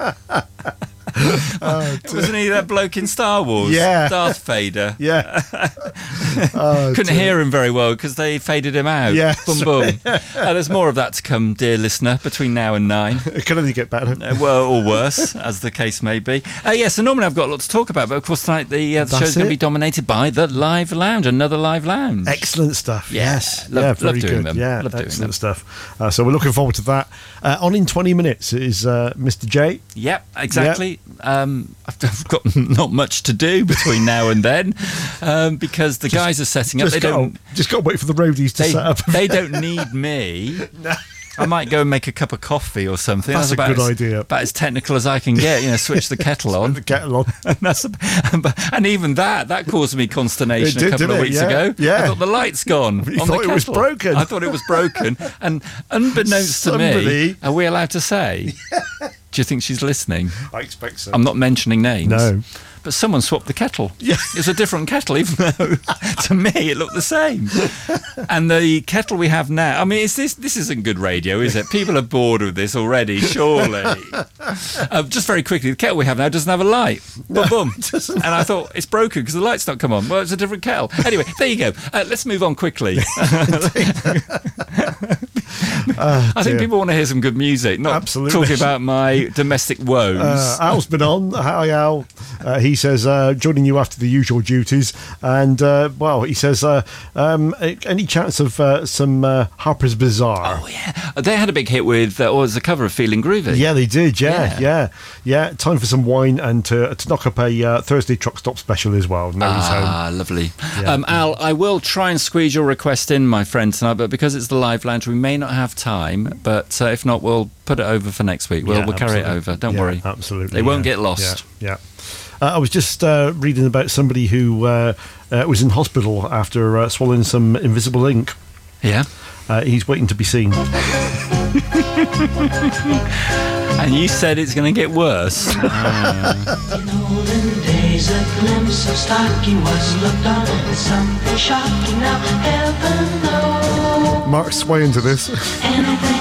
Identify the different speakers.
Speaker 1: Wasn't he that bloke in Star Wars?
Speaker 2: Yeah.
Speaker 1: Darth Vader.
Speaker 2: Yeah.
Speaker 1: Couldn't hear him very well because they faded him out.
Speaker 2: Yes.
Speaker 1: Boom, boom. There's more of that to come, dear listener, between now and 9.
Speaker 2: It can only get better.
Speaker 1: Well, or worse, as the case may be. So normally I've got a lot to talk about, but of course tonight the show's going to be dominated by the Live Lounge, another Live Lounge.
Speaker 2: Excellent stuff.
Speaker 1: Yeah.
Speaker 2: Yes.
Speaker 1: Love
Speaker 2: very
Speaker 1: doing
Speaker 2: good.
Speaker 1: them.
Speaker 2: Yeah,
Speaker 1: Love doing
Speaker 2: excellent
Speaker 1: them.
Speaker 2: stuff. So we're looking forward to that. On in 20 minutes is Mr. J.
Speaker 1: Yep, exactly. I've got not much to do between now and then because the guys are setting up.
Speaker 2: Just got to wait for the roadies to set up.
Speaker 1: They don't need me. No. I might go and make a cup of coffee or something.
Speaker 2: That's a good idea.
Speaker 1: About as technical as I can get. Switch the kettle on.
Speaker 2: The kettle on.
Speaker 1: and even that caused me consternation a couple of weeks ago.
Speaker 2: Yeah.
Speaker 1: I thought the light's gone.
Speaker 2: You thought it was broken.
Speaker 1: I thought it was broken. And unbeknownst to me, are we allowed to say? Do you think she's listening?
Speaker 2: I expect so.
Speaker 1: I'm not mentioning names.
Speaker 2: No.
Speaker 1: But someone swapped the kettle.
Speaker 2: Yeah.
Speaker 1: It's a different kettle, even though to me it looked the same. And the kettle we have now, I mean, this isn't good radio, is it? People are bored with this already, surely. Just very quickly, the kettle we have now doesn't have a light. Boom, boom. And I thought, it's broken because the light's not come on. Well, it's a different kettle. Anyway, there you go. Let's move on quickly. I think people want to hear some good music, not talking about my domestic woes.
Speaker 2: Al's been on. Hi, Al. He says, joining you after the usual duties. And, he says, any chance of some Harper's Bazaar?
Speaker 1: Oh, yeah. They had a big hit with, was a cover of Feeling Groovy.
Speaker 2: Yeah, they did, yeah. Time for some wine and to knock up a Thursday truck stop special as well. Nobody's home.
Speaker 1: Lovely.
Speaker 2: Yeah.
Speaker 1: Al, I will try and squeeze your request in, my friend, tonight, but because it's the Live Lounge, we may not have time, but if not, we'll put it over for next week. We'll carry it over. Don't worry.
Speaker 2: Absolutely.
Speaker 1: They won't get lost.
Speaker 2: Yeah. I was just reading about somebody who was in hospital after swallowing some invisible ink.
Speaker 1: Yeah.
Speaker 2: He's waiting to be seen.
Speaker 1: And you said it's going to get worse.
Speaker 3: In olden days, a glimpse of stocking was looked on as something shocking. Now, heaven knows.
Speaker 2: Mark's swaying to this.
Speaker 3: Anything